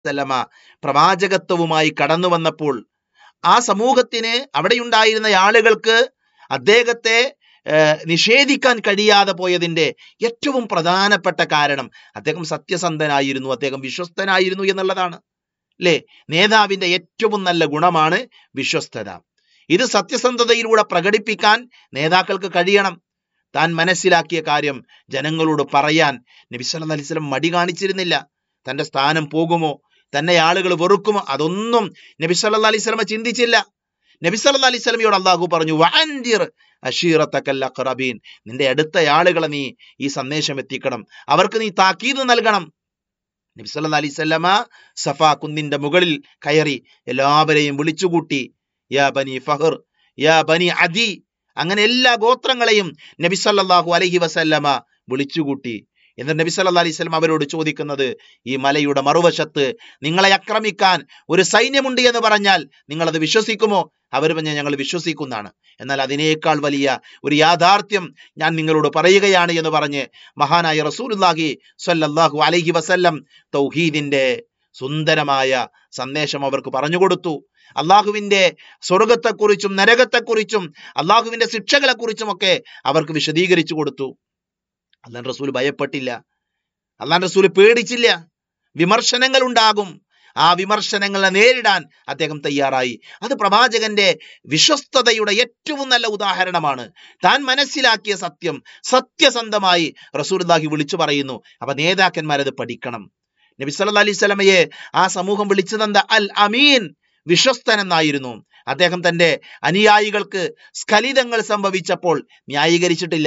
വസല്ലമ പ്രവാചകത്വവുമായി കടന്നു വന്നപ്പോൾ ആ സമൂഹത്തിന്, അവിടെയുണ്ടായിരുന്ന ആളുകൾക്ക് അദ്ദേഹത്തെ നിഷേധിക്കാൻ കഴിയാതെ പോയതിന്റെ ഏറ്റവും പ്രധാനപ്പെട്ട കാരണം അദ്ദേഹം സത്യസന്ധനായിരുന്നു, അദ്ദേഹം വിശ്വസ്തനായിരുന്നു എന്നുള്ളതാണ്. അല്ലേ? നേതാവിന്റെ ഏറ്റവും നല്ല ഗുണമാണ് വിശ്വസ്തത. ഇത് സത്യസന്ധതയിലൂടെ പ്രകടിപ്പിക്കാൻ നേതാക്കൾക്ക് കഴിയണം. താൻ മനസ്സിലാക്കിയ കാര്യം ജനങ്ങളോട് പറയാൻ നബി സല്ലല്ലാഹു അലൈഹി വസല്ലം മടി കാണിച്ചിരുന്നില്ല. തന്റെ സ്ഥാനം പോകുമോ, തന്നെ ആളുകൾ വെറുക്കുമോ, അതൊന്നും നബി സല്ലല്ലാഹു അലൈഹി വസല്ലം ചിന്തിച്ചില്ല. നബി സല്ലല്ലാഹു അലൈഹി വസല്ലമയോട് അല്ലാഹു പറഞ്ഞു, വഅൻദിർ അശീറതകൽ അഖറബീൻ, നിന്റെ അടുത്ത ആളുകളെ നീ ഈ സന്ദേശം എത്തിക്കണം, അവർക്ക് നീ താക്കീത് നൽകണം. നബി സല്ലല്ലാഹു അലൈഹി വസല്ലമ സഫാ കുന്നിന്റെ മുകളിൽ കയറി എല്ലാവരെയും വിളിച്ചുകൂട്ടി. യാ ബനി ഫഹർ, യാ ബനി അദി, അങ്ങനെ എല്ലാ ഗോത്രങ്ങളെയും നബി സല്ലല്ലാഹു അലൈഹി വസല്ലമ വിളിച്ചുകൂട്ടി. എന്നിട്ട് നബി സല്ലല്ലാഹു അലൈഹി വസല്ലം അവരോട് ചോദിക്കുന്നത്, ഈ മലയുടെ മറുവശത്ത് നിങ്ങളെ ആക്രമിക്കാൻ ഒരു സൈന്യമുണ്ട് എന്ന് പറഞ്ഞാൽ നിങ്ങളത് വിശ്വസിക്കുമോ? അവർ പറഞ്ഞാൽ ഞങ്ങൾ വിശ്വസിക്കുന്നതാണ്. എന്നാൽ അതിനേക്കാൾ വലിയ ഒരു യാഥാർത്ഥ്യം ഞാൻ നിങ്ങളോട് പറയുകയാണ് എന്ന് പറഞ്ഞ് മഹാനായ റസൂലുള്ളാഹി സ്വല്ലല്ലാഹു അലൈഹി വസല്ലം തൗഹീദിന്റെ സുന്ദരമായ സന്ദേശം അവർക്ക് പറഞ്ഞു കൊടുത്തു. അള്ളാഹുവിന്റെ സ്വർഗത്തെക്കുറിച്ചും നരകത്തെക്കുറിച്ചും അള്ളാഹുവിന്റെ ശിക്ഷകളെക്കുറിച്ചും ഒക്കെ അവർക്ക് വിശദീകരിച്ചു കൊടുത്തു. അല്ലാഹു റസൂൽ ഭയപ്പെട്ടില്ല, അല്ലാഹു റസൂൽ പേടിച്ചില്ല. വിമർശനങ്ങൾ ഉണ്ടാകും, ആ വിമർശനങ്ങളെ നേരിടാൻ അദ്ദേഹം തയ്യാറായി. അത് പ്രവാചകന്റെ വിശ്വസ്തതയുടെ ഏറ്റവും നല്ല ഉദാഹരണമാണ്. താൻ മനസ്സിലാക്കിയ സത്യം സത്യസന്ധമായി റസൂലുള്ളാഹി വിളിച്ചു പറയുന്നു. അപ്പൊ നേതാക്കന്മാരത് പഠിക്കണം. നബി സല്ലല്ലാഹു അലൈഹി വസല്ലമയെ ആ സമൂഹം വിളിച്ചതെന്താ? അൽ അമീൻ, വിശ്വസ്തൻ എന്നായിരുന്നു. അദ്ദേഹം തന്റെ അനുയായികൾക്ക് സ്ഖലിതങ്ങൾ സംഭവിച്ചപ്പോൾ ന്യായീകരിച്ചിട്ടില്ല.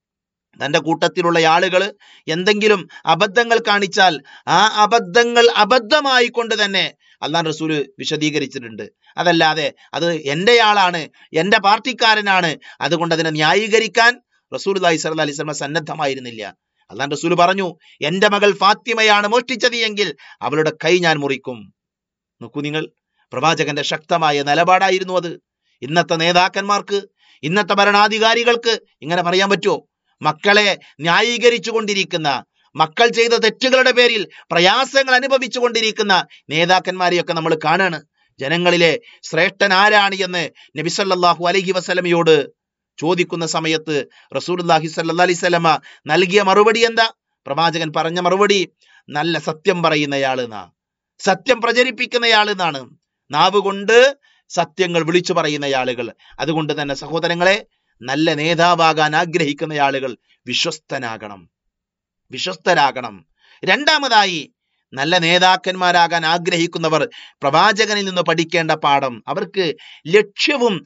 തന്റെ കൂട്ടത്തിലുള്ള ആളുകൾ എന്തെങ്കിലും അബദ്ധങ്ങൾ കാണിച്ചാൽ ആ അബദ്ധങ്ങൾ അബദ്ധമായി കൊണ്ട് തന്നെ അല്ലാഹു റസൂല് വിശദീകരിച്ചിട്ടുണ്ട്. അതല്ലാതെ അത് എൻ്റെ ആളാണ്, എൻ്റെ പാർട്ടിക്കാരനാണ്, അതുകൊണ്ട് അതിനെ ന്യായീകരിക്കാൻ റസൂലുള്ളാഹി സ്വല്ലല്ലാഹു അലൈഹി വസല്ലം സന്നദ്ധമായിരുന്നില്ല. അല്ലാഹു റസൂല് പറഞ്ഞു, എൻ്റെ മകൾ ഫാത്തിമയാണ് മോഷ്ടിച്ചത് എങ്കിൽ അവളുടെ കൈ ഞാൻ മുറിക്കും. നോക്കൂ നിങ്ങൾ, പ്രവാചകന്റെ ശക്തമായ നിലപാടായിരുന്നു അത്. ഇന്നത്തെ നേതാക്കന്മാർക്ക്, ഇന്നത്തെ ഭരണാധികാരികൾക്ക് ഇങ്ങനെ പറയാൻ പറ്റുമോ? മക്കളെ ന്യായീകരിച്ചു കൊണ്ടിരിക്കുന്ന, മക്കൾ ചെയ്ത തെറ്റുകളുടെ പേരിൽ പ്രയാസങ്ങൾ അനുഭവിച്ചു കൊണ്ടിരിക്കുന്ന നേതാക്കന്മാരെയൊക്കെ നമ്മൾ കാണാണ്. ജനങ്ങളിലെ ശ്രേഷ്ഠൻ ആരാണ് എന്ന് നബി സല്ലല്ലാഹു അലൈഹി വസല്ലമയോട് ചോദിക്കുന്ന സമയത്ത് റസൂലുള്ളാഹി സ്വല്ലല്ലാഹു അലൈഹി വസല്ലമ നൽകിയ മറുപടി എന്താ? പ്രവാചകൻ പറഞ്ഞ മറുപടി, നല്ല സത്യം പറയുന്നയാളെന്നാ, സത്യം പ്രചരിപ്പിക്കുന്നയാളെന്നാണ്, നാവ് കൊണ്ട് സത്യങ്ങൾ വിളിച്ചു പറയുന്ന ആളുകൾ. അതുകൊണ്ട് തന്നെ സഹോദരങ്ങളെ, നല്ല നേതാവാകാൻ ആഗ്രഹിക്കുന്ന ആളുകൾ വിശ്വസ്തരാകണം. രണ്ടാമതായി, നല്ല നേതാക്കന്മാരാകാൻ ആഗ്രഹിക്കുന്നവർ പ്രവാചകനിൽ നിന്ന് പഠിക്കേണ്ട പാഠം, അവർക്ക് ലക്ഷ്യവും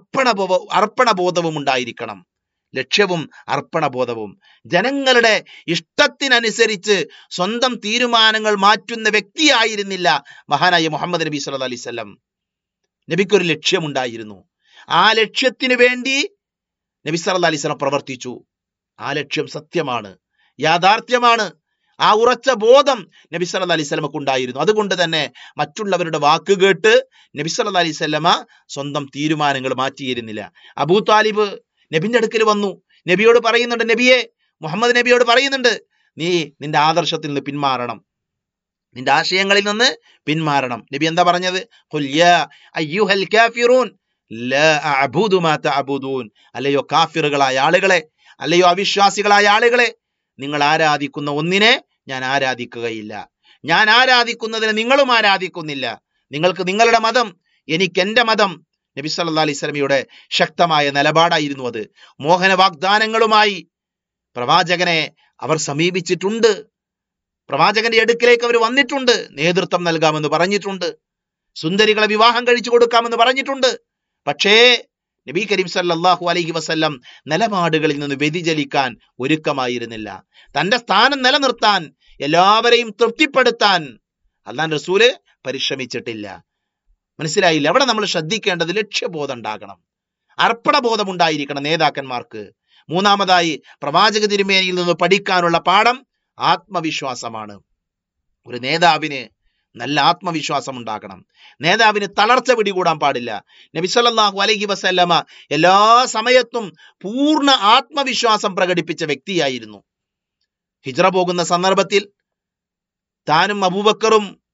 അർപ്പണബോധവും ഉണ്ടായിരിക്കണം. ലക്ഷ്യവും അർപ്പണബോധവും. ജനങ്ങളുടെ ഇഷ്ടത്തിനനുസരിച്ച് സ്വന്തം തീരുമാനങ്ങൾ മാറ്റുന്ന വ്യക്തിയായിരുന്നില്ല മഹാനായ മുഹമ്മദ് നബി സല്ലല്ലാഹു അലൈഹി വസല്ലം. നബിക്കൊരു ലക്ഷ്യമുണ്ടായിരുന്നു. ആ ലക്ഷ്യത്തിന് വേണ്ടി നബി സല്ലല്ലാഹു അലൈഹി വസല്ലം പ്രവർത്തിച്ചു. ആ ലക്ഷ്യം സത്യമാണ്, യാഥാർത്ഥ്യമാണ്. ആ ഉറച്ച ബോധം നബി സല്ലല്ലാഹു അലൈഹി വസല്ലമക്ക് ഉണ്ടായിരുന്നു. അതുകൊണ്ട് തന്നെ മറ്റുള്ളവരുടെ വാക്ക് കേട്ട് നബി സല്ലല്ലാഹു അലൈഹി വസല്ലമ സ്വന്തം തീരുമാനങ്ങൾ മാറ്റിയിരുന്നില്ല. അബൂ താലിബ് നബിന്റെ അടുക്കൽ വന്നു, നബിയോട് പറയുന്നുണ്ട്, നബിയെ, മുഹമ്മദ് നബിയോട് പറയുന്നുണ്ട്, നീ നിന്റെ ആദർശത്തിൽ നിന്ന് പിന്മാറണം, നിന്റെ ആശയങ്ങളിൽ നിന്ന് പിന്മാറണം. നബി എന്താ പറഞ്ഞത്? ഖുൽ യാ അയ്യുഹൽ കാഫിറൂൻ ലാ അഅബുദു മാ തഅബുദൂൻ, അല്ലയോ കാഫിറുകളായ ആളുകളെ, അല്ലയോ അവിശ്വാസികളായ ആളുകളെ, നിങ്ങൾ ആരാധിക്കുന്ന ഒന്നിനെ ഞാൻ ആരാധിക്കുകയില്ല, ഞാൻ ആരാധിക്കുന്നതിനെ നിങ്ങളും ആരാധിക്കുന്നില്ല. നിങ്ങൾക്ക് നിങ്ങളുടെ മതം, എനിക്ക് എൻ്റെ മതം. നബി സല്ലല്ലാഹു അലൈഹി വസല്ലമയുടെ ശക്തമായ നിലപാടായിരുന്നു അത്. മോഹന വാഗ്ദാനങ്ങളുമായി പ്രവാചകനെ അവർ സമീപിച്ചിട്ടുണ്ട്. പ്രവാചകന്റെ അടുക്കിലേക്ക് അവർ വന്നിട്ടുണ്ട്. നേതൃത്വം നൽകാമെന്ന് പറഞ്ഞിട്ടുണ്ട്. സുന്ദരികളെ വിവാഹം കഴിച്ചു കൊടുക്കാമെന്ന് പറഞ്ഞിട്ടുണ്ട്. പക്ഷേ നബി കരീം സല്ലല്ലാഹു അലൈഹി വസല്ലം നിലപാടുകളിൽ നിന്ന് വ്യതിചലിക്കാൻ ഒരുക്കമായിരുന്നില്ല. തന്റെ സ്ഥാനം നിലനിർത്താൻ, എല്ലാവരെയും തൃപ്തിപ്പെടുത്താൻ അല്ലാഹു റസൂല് പരിശ്രമിച്ചിട്ടില്ല. മനസ്സിലായില്ല? അവിടെ നമ്മൾ ശ്രദ്ധിക്കേണ്ടത് ലക്ഷ്യബോധം ഉണ്ടാകണം, അർപ്പണബോധം ഉണ്ടായിരിക്കണം നേതാക്കന്മാർക്ക്. മൂന്നാമതായി, പ്രവാചക തിരുമേനിയിൽ നിന്ന് പഠിക്കാനുള്ള പാഠം ആത്മവിശ്വാസമാണ്. ഒരു നേതാവിന് നല്ല ആത്മവിശ്വാസം ഉണ്ടാകണം. നേതാവിന് തളർച്ച പിടികൂടാൻ പാടില്ല. നബി സല്ലല്ലാഹു അലൈഹി വസല്ലമ എല്ലാ സമയത്തും പൂർണ്ണ ആത്മവിശ്വാസം പ്രകടിപ്പിച്ച വ്യക്തിയായിരുന്നു. ഹിജ്റ പോകുന്ന സന്ദർഭത്തിൽ താനും അബൂബക്കറും